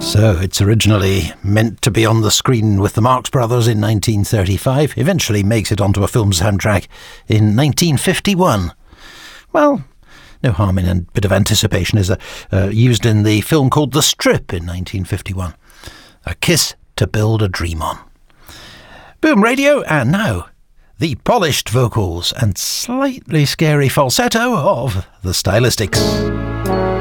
So it's originally meant to be on the screen with the Marx Brothers in 1935, eventually makes it onto a film soundtrack in 1951. Well, no harm in a bit of anticipation, is there? Used in the film called The Strip in 1951. A kiss to build a dream on. Boom Radio, and now the polished vocals and slightly scary falsetto of the Stylistics.